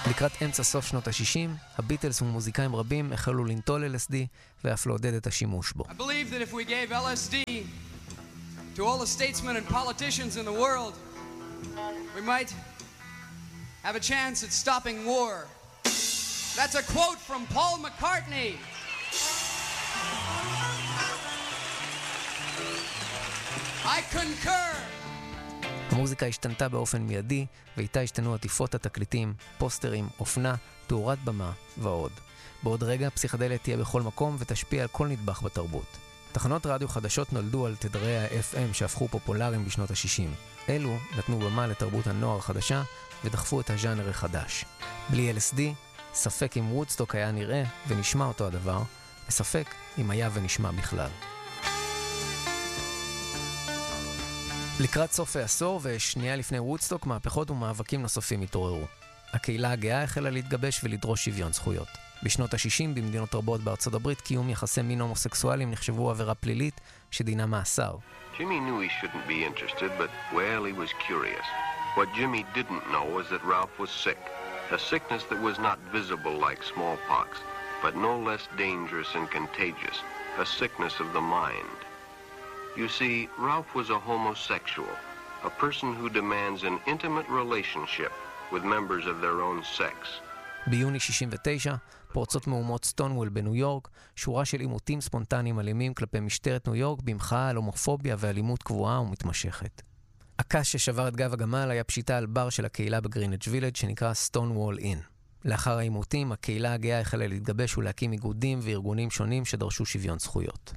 לקראת אמצע סוף שנות ה-60, הביטלס ומוזיקאים רבים החלו לנטול LSD ואף לעודד את השימוש בו. I believe that if we gave LSD to all the statesmen and politicians in the world, we might have a chance at stopping war. That's a quote from Paul McCartney. I concur. המוזיקה השתנתה באופן מיידי, ואיתה השתנו עטיפות התקליטים, פוסטרים, אופנה, תאורת במה ועוד. בעוד רגע פסיכדליה תהיה בכל מקום ותשפיע על כל נדבך בתרבות. תחנות רדיו חדשות נולדו על תדרי ה-FM שהפכו פופולריים בשנות ה-60. אלו נתנו במה לתרבות הנוער החדשה ודחפו את הז'אנר החדש. בלי LSD, ספק אם וודסטוק היה נראה ונשמע אותו הדבר, וספק אם היה ונשמע בכלל. לקראת סוף העשור ושנייה לפני וודסטוק, מהפכות ומאבקים נוספים התעוררו. הקהילה הגאה החלה להתגבש ולדרוש שוויון זכויות. בשנות ה-60 במדינות רבות בארצות הברית קיום יחסי מין הומוסקסואלים נחשבו עבירה פלילית שדינה מאסר. Jimmy knew he shouldn't be interested, but well, he was curious. What Jimmy didn't know was that Ralph was sick. A sickness that was not visible like smallpox, but no less dangerous and contagious. A sickness of the mind. You see, Ralph was a homosexual, a person who demands an intimate relationship with members of their own sex. ביוני 69 פורצות מהומות סטונוול בניו יורק, שורה של עימותים ספונטניים אלימים כלפי משטרת ניו יורק במחאה על הומופוביה ואלימות קבועה ומתמשכת. הקש ששבר את גב הגמל היה פשיטה על בר של הקהילה בגרינג' וילג' שנקרא סטונוול אין. לאחר העימותים הקהילה הגאה החלה להתגבש ולהקים איגודים וארגונים שונים שדרשו שוויון זכויות.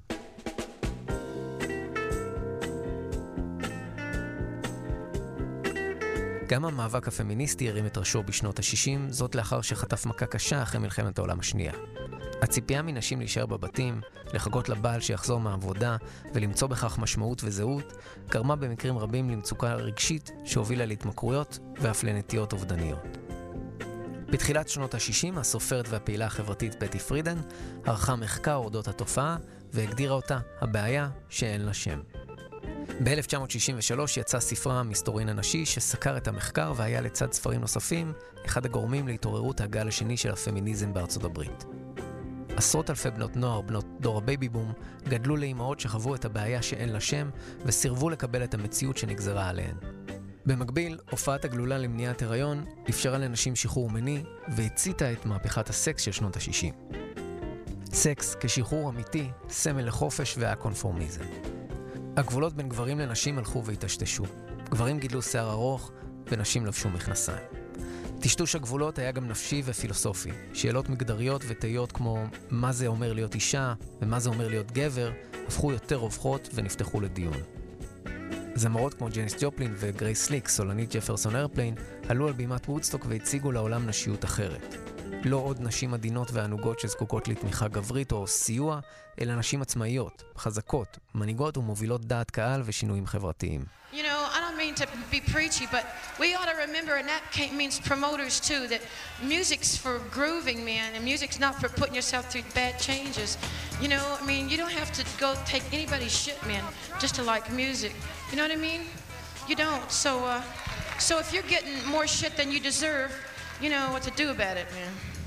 גם המאבק הפמיניסטי הרים את ראשו בשנות ה-60, זאת לאחר שחטף מכה קשה אחרי מלחמת העולם השנייה. הציפייה מנשים להישאר בבתים, לחכות לבעל שיחזור מהעבודה ולמצוא בכך משמעות וזהות, גרמה במקרים רבים למצוקה רגשית שהובילה להתמכרויות ואף לנטיות אובדניות. בתחילת שנות ה-60, הסופרת והפעילה החברתית פטי פרידן ערכה מחקר אודות התופעה והגדירה אותה הבעיה שאין לה שם. ב-1963 יצא ספרה מסתורין הנשי שסקר את המחקר והיה לצד ספרים נוספים אחד הגורמים להתעוררות הגל השני של הפמיניזם בארצות הברית. עשרות אלפי בנות נוער, בנות דור הבייבי בום, גדלו לאימהות שחוו את הבעיה שאין לה שם וסירבו לקבל את המציאות שנגזרה עליהן. במקביל, הופעת הגלולה למניעת הריון אפשרה לנשים שחרור מיני והציתה את מהפכת הסקס של שנות ה-60. סקס כשחרור אמיתי, סמל לחופש והקונפורמיזם. הגבולות בין גברים לנשים הלכו והתשתשו. גברים גידלו שיער ארוך ונשים לבשו מכנסיים. טשטוש הגבולות היה גם נפשי ופילוסופי. שאלות מגדריות ותהיות כמו מה זה אומר להיות אישה ומה זה אומר להיות גבר הפכו יותר רווחות ונפתחו לדיון. זמרות כמו ג'ניס ג'ופלין וגרייס סליק, סולנית ג'פרסון איירפליין, עלו על בימת וודסטוק והציגו לעולם נשיות אחרת. לא עוד נשים עדינות וענוגות שזקוקות לתמיכה גברית או סיוע, אלא נשים עצמאיות, חזקות, מנהיגות ומובילות דעת קהל ושינויים חברתיים. You know, I don't mean to be preachy, but we ought to remember, and that means promoters too, that music's for grooving, man, and music's not for putting yourself through bad changes. You know, I mean, you don't have to go take anybody's shit, man, just to like music. You know what I mean? You don't. So if you're getting more shit than you deserve, you know what to do about it, man.